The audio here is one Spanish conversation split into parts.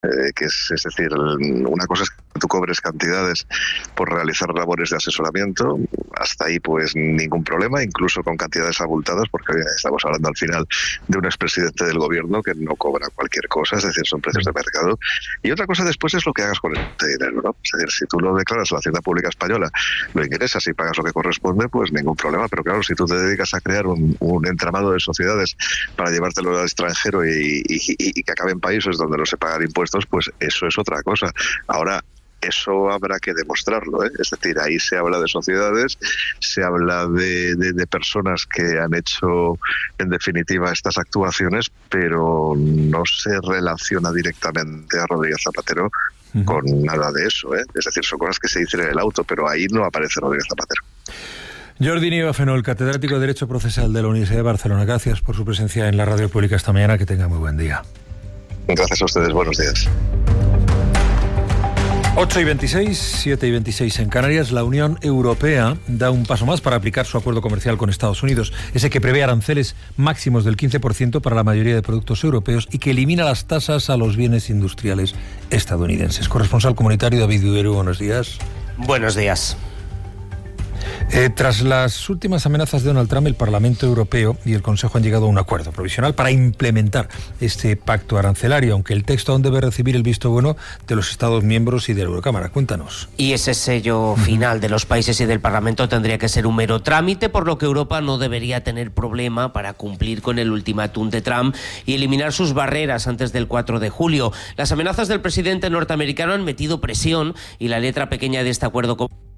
es decir, una cosa es que tú cobres cantidades por realizar labores de asesoramiento, hasta ahí pues ningún problema, incluso con cantidades abultadas, porque estamos hablando al final de un expresidente del gobierno que no cobra cualquier cosa, es decir, son precios de mercado. Y otra cosa después es lo que hagas con este dinero, ¿no? Es decir, si tú lo declaras a la Hacienda Pública Española, lo ingresas y pagas lo que corresponde, pues ningún problema. Pero claro, si tú te dedicas a crear un entramado de sociedades para llevártelo al extranjero y que acabe en países donde no se pagan impuestos, pues eso es otra cosa. Ahora, eso habrá que demostrarlo, ¿eh? Es decir, ahí se habla de sociedades, se habla de personas que han hecho, en definitiva, estas actuaciones, pero no se relaciona directamente a Rodríguez Zapatero con nada de eso, ¿eh? Es decir, son cosas que se dicen en el auto, pero ahí no aparece Rodríguez Zapatero. Jordi Nieva Fenol, catedrático de Derecho Procesal de la Universidad de Barcelona. Gracias por su presencia en la Radio Pública esta mañana. Que tenga muy buen día. Gracias a ustedes. Buenos días. 8:26, 7:26 en Canarias. La Unión Europea da un paso más para aplicar su acuerdo comercial con Estados Unidos, ese que prevé aranceles máximos del 15% para la mayoría de productos europeos y que elimina las tasas a los bienes industriales estadounidenses. Corresponsal comunitario David Duero, buenos días. Buenos días. Tras las últimas amenazas de Donald Trump, el Parlamento Europeo y el Consejo han llegado a un acuerdo provisional para implementar este pacto arancelario, aunque el texto aún debe recibir el visto bueno de los Estados miembros y de la Eurocámara. Cuéntanos. Y ese sello final de los países y del Parlamento tendría que ser un mero trámite, por lo que Europa no debería tener problema para cumplir con el ultimátum de Trump y eliminar sus barreras antes del 4 de julio. Las amenazas del presidente norteamericano han metido presión y la letra pequeña de este acuerdo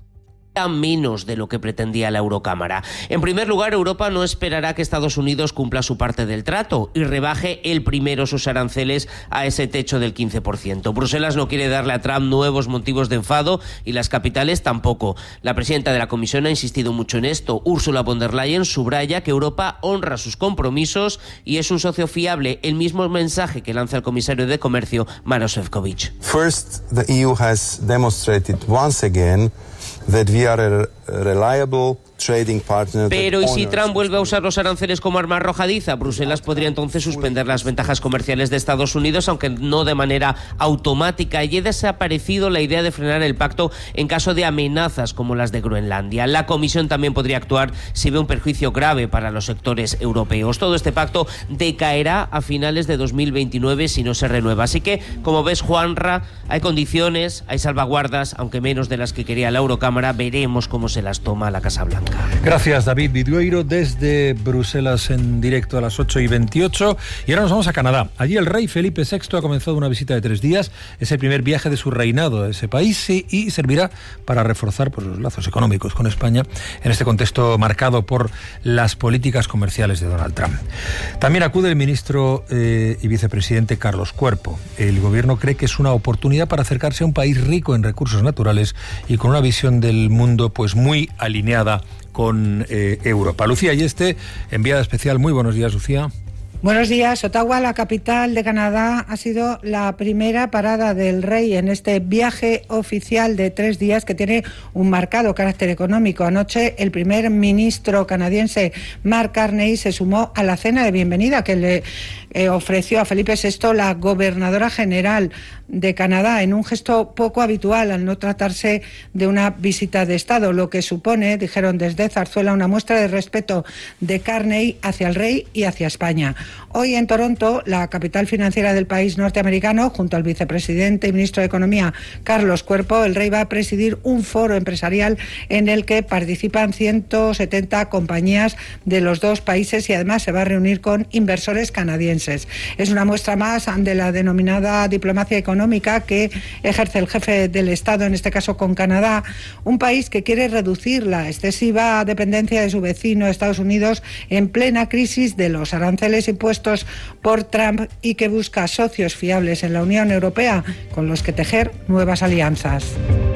menos de lo que pretendía la Eurocámara. En primer lugar, Europa no esperará que Estados Unidos cumpla su parte del trato y rebaje el primero sus aranceles a ese techo del 15%. Bruselas no quiere darle a Trump nuevos motivos de enfado y las capitales tampoco. La presidenta de la Comisión ha insistido mucho en esto. Ursula von der Leyen subraya que Europa honra sus compromisos y es un socio fiable, el mismo mensaje que lanza el comisario de Comercio, Maroš Šefčovič. First, the EU has demonstrated once again that we are a reliable trading partner. Pero ¿y si Trump vuelve a usar los aranceles como arma arrojadiza? Bruselas podría entonces suspender las ventajas comerciales de Estados Unidos, aunque no de manera automática. Y ha desaparecido la idea de frenar el pacto en caso de amenazas como las de Groenlandia. La Comisión también podría actuar si ve un perjuicio grave para los sectores europeos. Todo este pacto decaerá a finales de 2029 si no se renueva. Así que, como ves, Juanra, hay condiciones, hay salvaguardas, aunque menos de las que quería la Eurocámara. Veremos cómo se las toma la Casa Blanca. Gracias, David Vidueiro, desde Bruselas en directo a las 8:28. Y ahora nos vamos a Canadá. Allí el rey Felipe VI ha comenzado una visita de 3 días. Es el primer viaje de su reinado a ese país y servirá para reforzar los lazos económicos con España en este contexto marcado por las políticas comerciales de Donald Trump. También acude el ministro y vicepresidente Carlos Cuerpo. El gobierno cree que es una oportunidad para acercarse a un país rico en recursos naturales y con una visión del mundo pues muy alineada con Europa. Lucía Yeste, enviada especial. Muy buenos días, Lucía. Buenos días. Ottawa, la capital de Canadá, ha sido la primera parada del rey en este viaje oficial de 3 días que tiene un marcado carácter económico. Anoche el primer ministro canadiense Mark Carney se sumó a la cena de bienvenida que le ofreció a Felipe VI la gobernadora general de Canadá, en un gesto poco habitual al no tratarse de una visita de Estado, lo que supone, dijeron desde Zarzuela, una muestra de respeto de Carney hacia el rey y hacia España. Hoy en Toronto, la capital financiera del país norteamericano, junto al vicepresidente y ministro de Economía Carlos Cuerpo, el rey va a presidir un foro empresarial en el que participan 170 compañías de los dos países y además se va a reunir con inversores canadienses. Es una muestra más de la denominada diplomacia económica que ejerce el jefe del Estado, en este caso con Canadá, un país que quiere reducir la excesiva dependencia de su vecino Estados Unidos en plena crisis de los aranceles impuestos por Trump y que busca socios fiables en la Unión Europea con los que tejer nuevas alianzas.